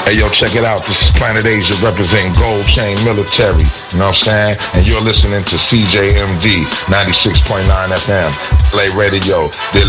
Hey, yo, check it out. This is Planet Asia representing Gold Chain Military. You know what I'm saying? And you're listening to CJMD 96.9 FM, LA Radio.